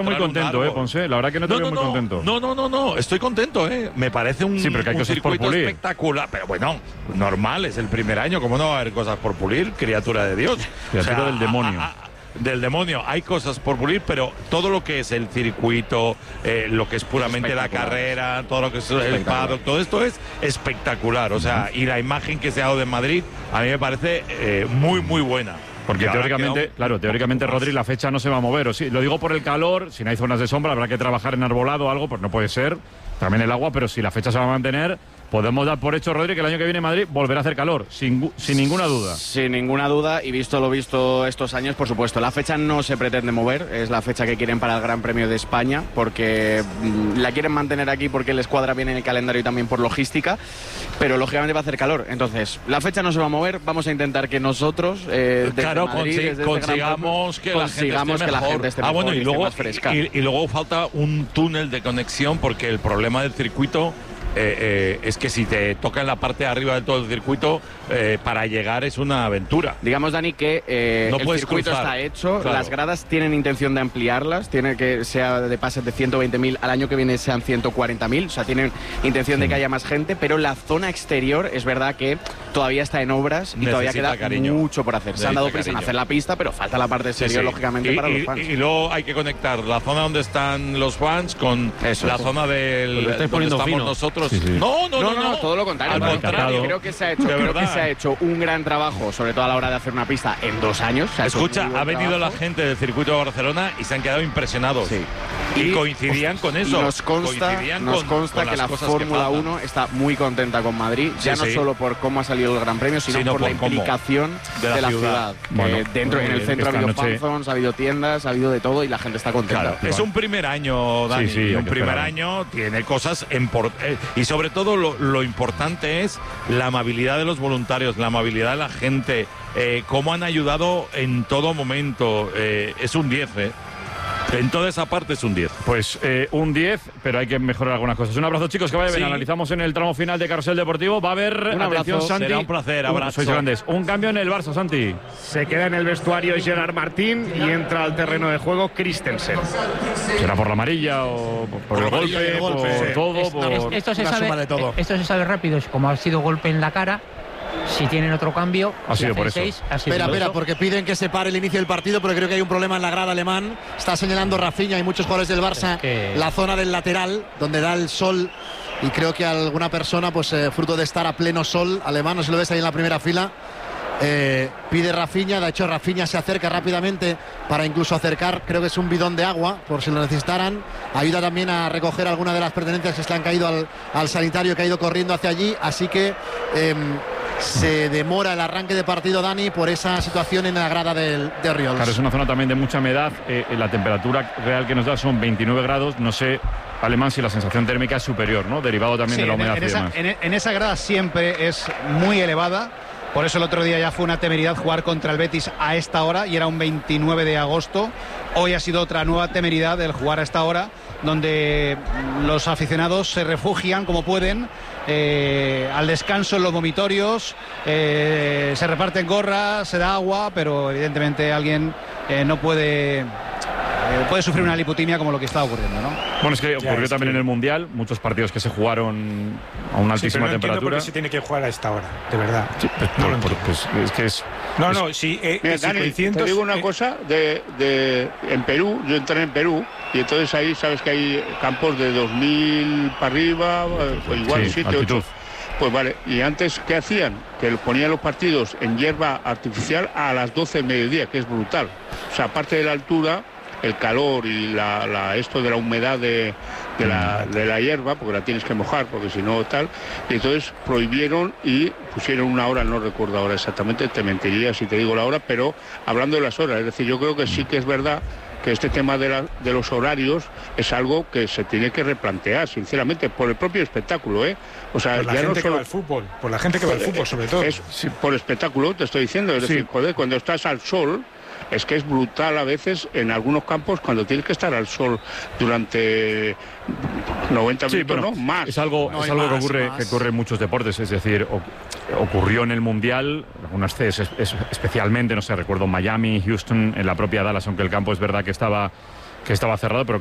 muy contento, Ponce. La verdad que no te veo muy contento. No, estoy contento, Me parece un, sí, pero que hay un cosas circuito por pulir. espectacular. Pero bueno, normal, es el primer año. ¿Cómo no va a haber cosas por pulir? Criatura de Dios. Criatura del demonio. Del demonio. Hay cosas por pulir, pero todo lo que es el circuito, lo que es puramente la carrera, todo lo que es el paddock, todo esto es espectacular. O sea, y la imagen que se ha dado de Madrid a mí me parece muy, muy buena. Porque teóricamente, Rodri, la fecha no se va a mover. O sí, lo digo por el calor, si no hay zonas de sombra, habrá que trabajar en arbolado o algo, pues no puede ser. También el agua, pero si la fecha se va a mantener, podemos dar por hecho, Rodri, que el año que viene Madrid volverá a hacer calor, sin ninguna duda. Sin ninguna duda, y visto lo visto estos años, por supuesto. La fecha no se pretende mover, es la fecha que quieren para el Gran Premio de España, porque la quieren mantener aquí porque les cuadra bien en el calendario y también por logística, pero lógicamente va a hacer calor. Entonces, la fecha no se va a mover, vamos a intentar que nosotros, consigamos que la gente esté mejor, y luego, más fresca. Y luego falta un túnel de conexión, porque el problema del circuito es que si te toca en la parte de arriba de todo el circuito, para llegar es una aventura. Digamos, Dani, que no el circuito está hecho, claro. Las gradas tienen intención de ampliarlas, tiene que sea de pases de 120.000, al año que viene sean 140.000, o sea, tienen intención de que haya más gente, pero la zona exterior es verdad que todavía está en obras y todavía queda mucho por hacer. Se han dado prisa en hacer la pista, pero falta la parte exterior, lógicamente, para los fans. Y luego hay que conectar la zona donde están los fans con la zona donde estamos nosotros. No, todo lo contrario. Al contrario, creo que se ha hecho un gran trabajo, sobre todo a la hora de hacer una pista en 2 años. Escucha, ha venido la gente del circuito de Barcelona y se han quedado impresionados. Sí. Y coincidían con eso. Y nos consta que la Fórmula 1 está muy contenta con Madrid, ya no solo por cómo ha salido el Gran Premio, sino por la implicación de la ciudad. Bueno, dentro, en el centro ha habido fanzones, ha habido tiendas, ha habido de todo y la gente está contenta. Claro, es un primer año, Dani. Un primer año tiene cosas y sobre todo lo importante es la amabilidad de los voluntarios, la amabilidad de la gente, cómo han ayudado en todo momento. Es un 10, En toda esa parte es un 10. Pues un 10, pero hay que mejorar algunas cosas. Un abrazo, chicos, que vaya bien. Analizamos en el tramo final de Carrusel Deportivo. Va a haber, atención, Santi. Será un placer, abrazo. Sois grandes. Un cambio en el Barça, Santi. Se queda en el vestuario Gerard Martín y entra al terreno de juego Christensen. ¿Será por la amarilla o por el golpe, por todo? Esto se sabe rápido, como ha sido golpe en la cara. Si tienen otro cambio, ha sido por eso. Espera, porque piden que se pare el inicio del partido, pero creo que hay un problema en la grada alemán. Está señalando Rafinha y muchos jugadores del Barça la zona del lateral, donde da el sol. Y creo que alguna persona, pues fruto de estar a pleno sol alemán, no se lo ves ahí en la primera fila, pide Rafinha. De hecho, Rafinha se acerca rápidamente para incluso acercar, creo que es un bidón de agua, por si lo necesitaran. Ayuda también a recoger alguna de las pertenencias que se le han caído al sanitario que ha ido corriendo hacia allí. Así que se demora el arranque de partido, Dani, por esa situación en la grada de Riols. Claro, es una zona también de mucha humedad. La temperatura real que nos da son 29 grados. No sé, Alemán, si la sensación térmica es superior, ¿no? Derivado también de la humedad y demás. En esa grada siempre es muy elevada. Por eso el otro día ya fue una temeridad jugar contra el Betis a esta hora, y era un 29 de agosto. Hoy ha sido otra nueva temeridad el jugar a esta hora, donde los aficionados se refugian como pueden al descanso en los vomitorios, se reparten gorras, se da agua, pero evidentemente alguien no puede sufrir una lipotimia como lo que está ocurriendo, ¿no? Bueno, es que ocurrió también en el Mundial, muchos partidos que se jugaron a una altísima temperatura. ¿Por qué se tiene que jugar a esta hora? De verdad. Sí, es que es... Mira, Dani, te digo una cosa, en Perú, yo entré en Perú, y entonces ahí sabes que hay campos de 2000 para arriba, igual 7, 8. Pues vale, y antes, ¿qué hacían? Que ponían los partidos en hierba artificial a las 12 del mediodía, que es brutal. O sea, aparte de la altura, el calor y esto de la humedad de la hierba, porque la tienes que mojar, porque si no tal, y entonces prohibieron y pusieron una hora, no recuerdo ahora exactamente, te mentiría si te digo la hora, pero hablando de las horas, es decir, yo creo que sí que es verdad que este tema de los horarios es algo que se tiene que replantear, sinceramente, por el propio espectáculo, O sea, por la gente que va al fútbol, por la gente que va al fútbol, sobre todo. Por espectáculo, te estoy diciendo, es decir, joder, cuando estás al sol, es que es brutal a veces en algunos campos cuando tienes que estar al sol durante 90 minutos, ¿no? Más. Es algo que ocurre en muchos deportes, es decir, ocurrió en el Mundial, algunas veces especialmente, no sé, recuerdo Miami, Houston, en la propia Dallas, aunque el campo es verdad que estaba cerrado, pero